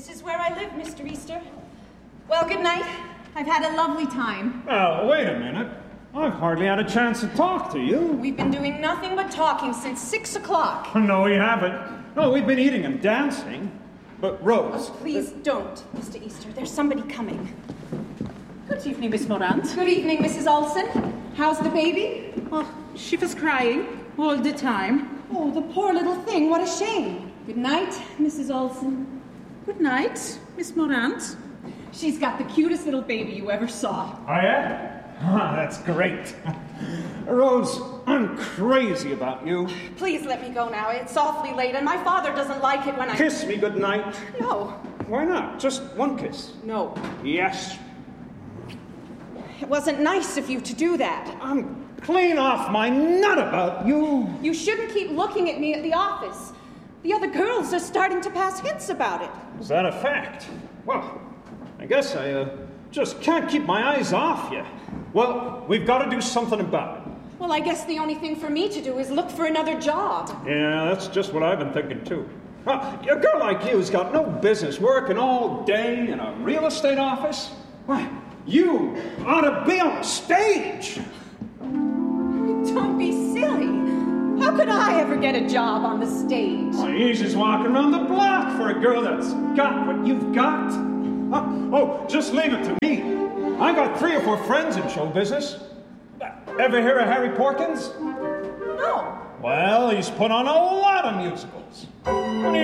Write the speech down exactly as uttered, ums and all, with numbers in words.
This is where I live, Mister Easter. Well, good night. I've had a lovely time. Oh, wait a minute. I've hardly had a chance to talk to you. We've been doing nothing but talking since six o'clock. No, we haven't. No, we've been eating and dancing. But, Rose... Oh, please don't, Mister Easter. There's somebody coming. Good evening, Miss Morant. Good evening, Missus Olson. How's the baby? Oh, she was crying all the time. Oh, the poor little thing. What a shame. Good night, Missus Olson. Good night, Miss Morant. She's got the cutest little baby you ever saw. Oh, yeah? Ah, that's great. Rose, I'm crazy about you. Please let me go now. It's awfully late, and my father doesn't like it when I... Kiss me goodnight. No. Why not? Just one kiss. No. Yes. It wasn't nice of you to do that. I'm clean off my nut about you. You shouldn't keep looking at me at the office. The other girls are starting to pass hints about it. Is that a fact? Well, I guess I uh, just can't keep my eyes off you. Well, we've got to do something about it. Well, I guess the only thing for me to do is look for another job. Yeah, that's just what I've been thinking, too. Uh, a girl like you's got no business working all day in a real estate office. Why, you ought to be on stage. Don't be silly. How could I ever get a job on the stage? Well, he's just walking around the block for a girl that's got what you've got. Uh, oh, just leave it to me. I got three or four friends in show business. Ever hear of Harry Porkins? No. Well, he's put on a lot of musicals.